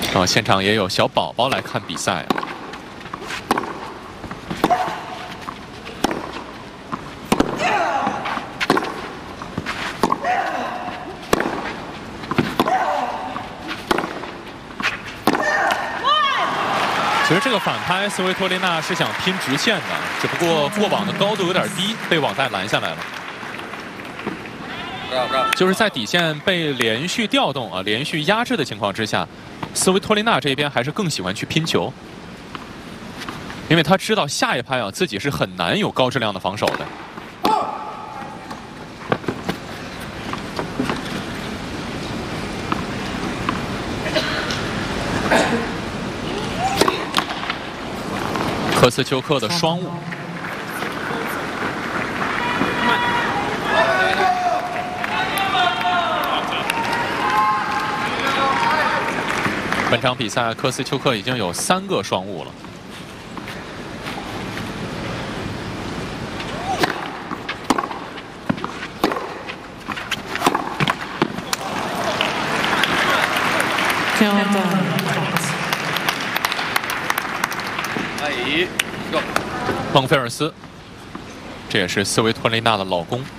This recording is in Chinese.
现场也有小宝宝来看比赛。其实这个反拍，斯维托利娜是想拼直线的，只不过过网的高度有点低，被网带拦下来了。就是在底线被连续调动连续压制的情况之下，斯维托利娜这边还是更喜欢去拼球，因为他知道下一拍自己是很难有高质量的防守的。科斯丘克的双误。本场比赛，科斯丘克已经有3个双误了。孟菲尔斯，这也是斯维托利娜的老公。